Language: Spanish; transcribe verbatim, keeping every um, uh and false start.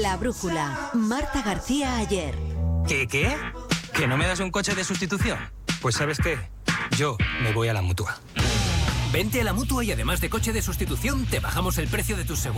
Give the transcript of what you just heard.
La brújula. Marta García Ayer. ¿Qué, qué? ¿Que no me das un coche de sustitución? Pues ¿sabes qué? Yo me voy a la Mutua. Vente a la Mutua y además de coche de sustitución, te bajamos el precio de tus seguros.